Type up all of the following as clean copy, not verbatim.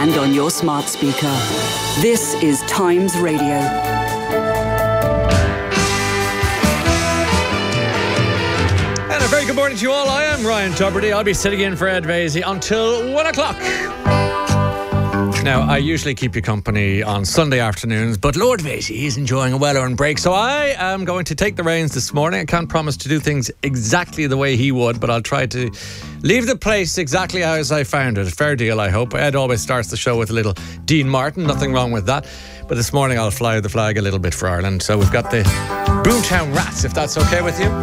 and on your smart speaker. This is Times Radio. And a very good morning to you all. I am Ryan Tubridy. I'll be sitting in for Ed Vaizey until 1 o'clock. Now, I usually keep you company on Sunday afternoons, but Lord Vaizey, he's enjoying a well-earned break, so I am going to take the reins this morning. I can't promise to do things exactly the way he would, but I'll try to leave the place exactly as I found it. Fair deal, I hope. Ed always starts the show with a little Dean Martin. Nothing wrong with that. But this morning I'll fly the flag a little bit for Ireland. So we've got the Boomtown Rats, if that's okay with you.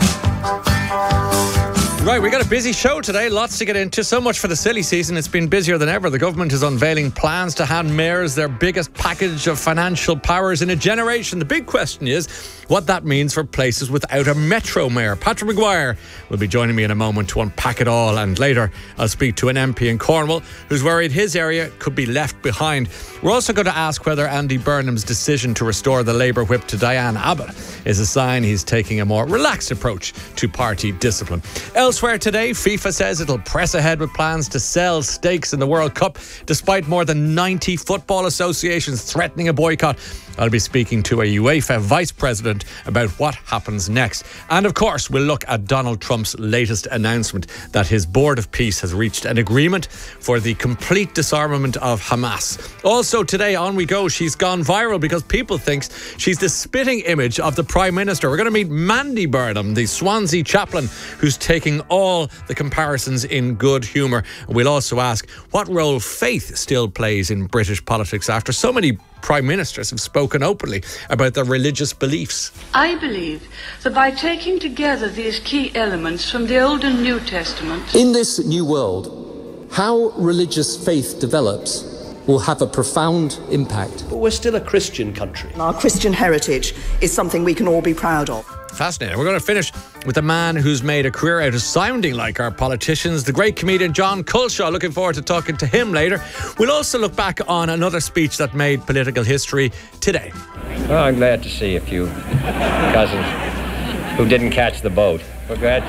Right, we got a busy show today, lots to get into. So much for the silly season, it's been busier than ever. The government is unveiling plans to hand mayors their biggest package of financial powers in a generation. The big question is what that means for places without a metro mayor. Patrick Maguire will be joining me in a moment to unpack it all, and later I'll speak to an MP in Cornwall who's worried his area could be left behind. We're also going to ask whether Andy Burnham's decision to restore the Labour whip to Diane Abbott is a sign he's taking a more relaxed approach to party discipline. Elsewhere today, FIFA says it'll press ahead with plans to sell stakes in the World Cup, despite more than 90 football associations threatening a boycott. I'll be speaking to a UEFA vice president about what happens next. And of course, we'll look at Donald Trump's latest announcement that his Board of Peace has reached an agreement for the complete disarmament of Hamas. Also today, on we go. She's gone viral because people think she's the spitting image of the Prime Minister. We're going to meet Mandy Burnham, the Swansea chaplain, who's taking all the comparisons in good humour. We'll also ask what role faith still plays in British politics after so many Prime Ministers have spoken openly about their religious beliefs. I believe that by taking together these key elements from the Old and New Testament, in this new world, how religious faith develops will have a profound impact. But we're still a Christian country. Our Christian heritage is something we can all be proud of. Fascinating. We're going to finish with a man who's made a career out of sounding like our politicians, the great comedian John Culshaw. Looking forward to talking to him later. We'll also look back on another speech that made political history today. Well, I'm glad to see a few cousins who didn't catch the boat. We're glad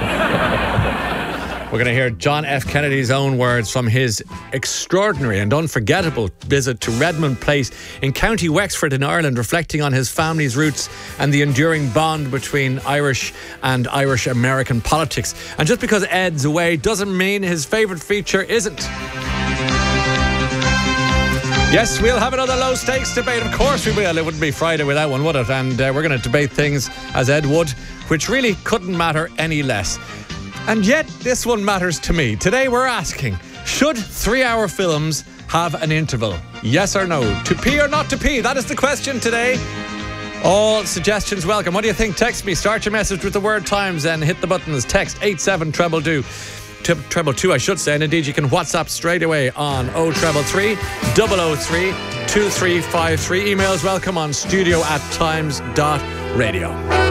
to... We're going to hear John F. Kennedy's own words from his extraordinary and unforgettable visit to Redmond Place in County Wexford in Ireland, reflecting on his family's roots and the enduring bond between Irish and Irish-American politics. And just because Ed's away doesn't mean his favourite feature isn't. Yes, we'll have another low-stakes debate. Of course we will. It wouldn't be Friday without one, would it? And we're going to debate things as Ed would, which really couldn't matter any less. And yet, this one matters to me. Today we're asking, should 3-hour films have an interval? Yes or no? To pee or not to pee? That is the question today. All suggestions welcome. What do you think? Text me. Start your message with the word Times and hit the buttons. Text 87222. 222, I should say. And indeed, you can WhatsApp straight away on 0333 003 2353. Emails welcome on studio@times.radio.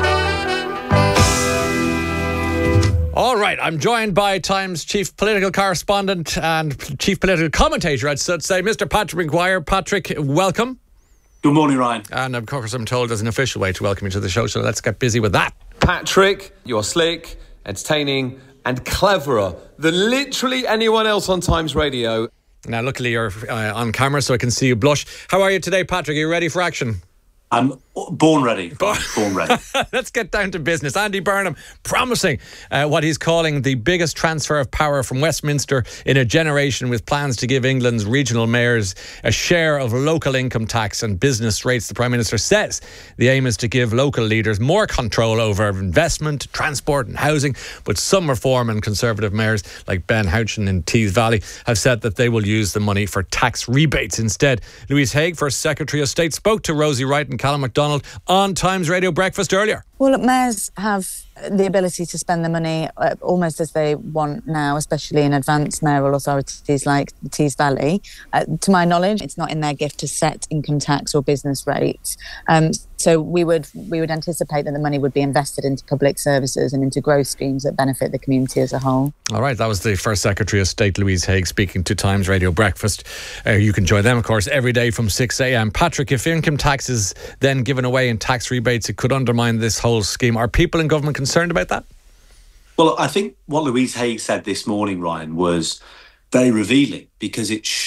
All right, I'm joined by Times chief political correspondent and chief political commentator, I'd say, Mr. Patrick Maguire. Patrick, welcome. Good morning, Ryan. And of course, I'm told there's an official way to welcome you to the show, so let's get busy with that. Patrick, you're slick, entertaining and cleverer than literally anyone else on Times Radio. Now, luckily, you're on camera, so I can see you blush. How are you today, Patrick? Are you ready for action? I'm born ready. Born ready. Let's get down to business. Andy Burnham promising what he's calling the biggest transfer of power from Westminster in a generation, with plans to give England's regional mayors a share of local income tax and business rates. The Prime Minister says the aim is to give local leaders more control over investment, transport and housing. But some Reform and Conservative mayors like Ben Houchin in Tees Valley have said that they will use the money for tax rebates instead. Louise Haigh, First Secretary of State, spoke to Rosie Wright and Callum MacDonald on Times Radio Breakfast earlier. Well, look, mayors have the ability to spend the money almost as they want now, especially in advanced mayoral authorities like the Tees Valley. To my knowledge, it's not in their gift to set income tax or business rates. So we would anticipate that the money would be invested into public services and into growth schemes that benefit the community as a whole. All right, that was the First Secretary of State, Louise Haigh, speaking to Times Radio Breakfast. You can join them, of course, every day from 6 a.m. Patrick, if income tax is then given away in tax rebates, it could undermine this whole scheme. Are people in government concerned about that? Well, I think what Louise Haigh said this morning, Ryan, was very revealing, because it